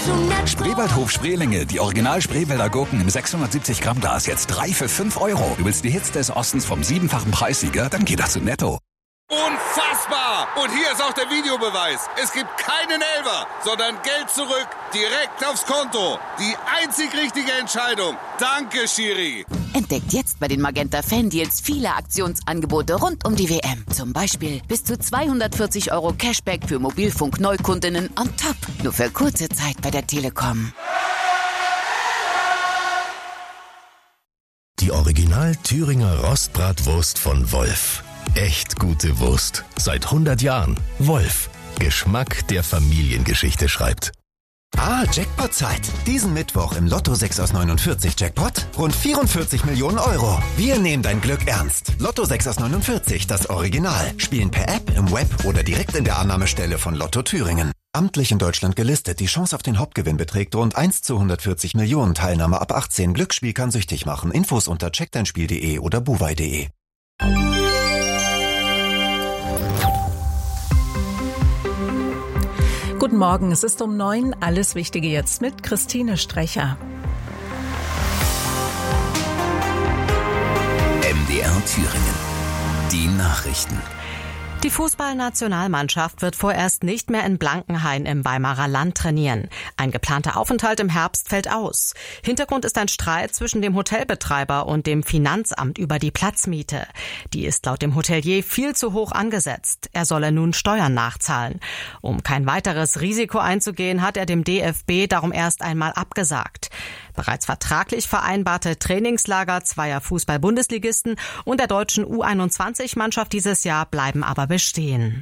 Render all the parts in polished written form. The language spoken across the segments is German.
zu nett. Spreewaldhof Spreelinge, die Original Spreewälder Gurken im 670 Gramm Glas, jetzt 3 für 5 Euro. Du willst die Hits des Ostens vom 7-fachen Preissieger? Dann geh doch zu Netto. Unfassbar! Und hier ist auch der Videobeweis. Es gibt keinen Elfer, sondern Geld zurück, direkt aufs Konto. Die einzig richtige Entscheidung. Danke, Schiri. Entdeckt jetzt bei den Magenta Fan-Deals viele Aktionsangebote rund um die WM. Zum Beispiel bis zu 240 Euro Cashback für Mobilfunk-Neukundinnen on top. Nur für kurze Zeit bei der Telekom. Die Original Thüringer Rostbratwurst von Wolf. Echt gute Wurst. Seit 100 Jahren. Wolf. Geschmack, der Familiengeschichte schreibt. Jackpot-Zeit. Diesen Mittwoch im Lotto 6 aus 49 Jackpot rund 44 Millionen Euro. Wir nehmen dein Glück ernst. Lotto 6 aus 49, das Original. Spielen per App, im Web oder direkt in der Annahmestelle von Lotto Thüringen. Amtlich in Deutschland gelistet. Die Chance auf den Hauptgewinn beträgt rund 1 zu 140 Millionen. Teilnahme ab 18. Glücksspiel kann süchtig machen. Infos unter checkdeinspiel.de oder buwei.de. Guten Morgen, es ist um 9. Alles Wichtige jetzt mit Christine Strecher. MDR Thüringen. Die Nachrichten. Die Fußballnationalmannschaft wird vorerst nicht mehr in Blankenhain im Weimarer Land trainieren. Ein geplanter Aufenthalt im Herbst fällt aus. Hintergrund ist ein Streit zwischen dem Hotelbetreiber und dem Finanzamt über die Platzmiete. Die ist laut dem Hotelier viel zu hoch angesetzt. Er solle nun Steuern nachzahlen. Um kein weiteres Risiko einzugehen, hat er dem DFB darum erst einmal abgesagt. Bereits vertraglich vereinbarte Trainingslager zweier Fußball-Bundesligisten und der deutschen U21-Mannschaft dieses Jahr bleiben aber bestehen.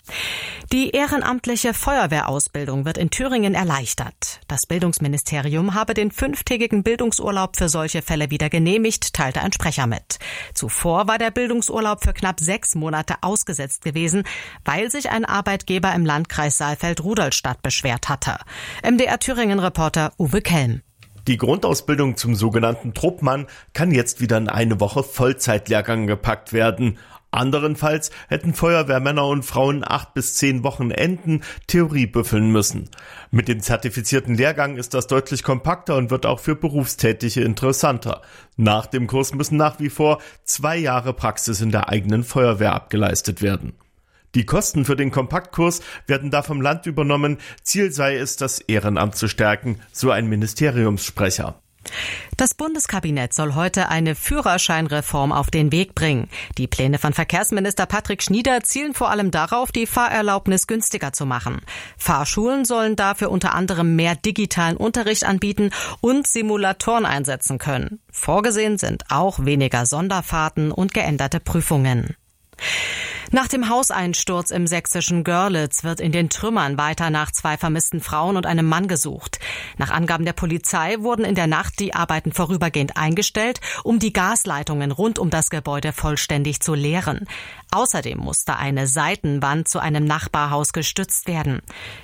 Die ehrenamtliche Feuerwehrausbildung wird in Thüringen erleichtert. Das Bildungsministerium habe den 5-tägigen Bildungsurlaub für solche Fälle wieder genehmigt, teilte ein Sprecher mit. Zuvor war der Bildungsurlaub für knapp 6 Monate ausgesetzt gewesen, weil sich ein Arbeitgeber im Landkreis Saalfeld-Rudolstadt beschwert hatte. MDR Thüringen-Reporter Uwe Kelm. Die Grundausbildung zum sogenannten Truppmann kann jetzt wieder in eine Woche Vollzeitlehrgang gepackt werden. Anderenfalls hätten Feuerwehrmänner und Frauen 8 bis 10 Wochenenden Theorie büffeln müssen. Mit dem zertifizierten Lehrgang ist das deutlich kompakter und wird auch für Berufstätige interessanter. Nach dem Kurs müssen nach wie vor 2 Jahre Praxis in der eigenen Feuerwehr abgeleistet werden. Die Kosten für den Kompaktkurs werden da vom Land übernommen. Ziel sei es, das Ehrenamt zu stärken, so ein Ministeriumssprecher. Das Bundeskabinett soll heute eine Führerscheinreform auf den Weg bringen. Die Pläne von Verkehrsminister Patrick Schnieder zielen vor allem darauf, die Fahrerlaubnis günstiger zu machen. Fahrschulen sollen dafür unter anderem mehr digitalen Unterricht anbieten und Simulatoren einsetzen können. Vorgesehen sind auch weniger Sonderfahrten und geänderte Prüfungen. Nach dem Hauseinsturz im sächsischen Görlitz wird in den Trümmern weiter nach 2 vermissten Frauen und einem Mann gesucht. Nach Angaben der Polizei wurden in der Nacht die Arbeiten vorübergehend eingestellt, um die Gasleitungen rund um das Gebäude vollständig zu leeren. Außerdem musste eine Seitenwand zu einem Nachbarhaus gestützt werden.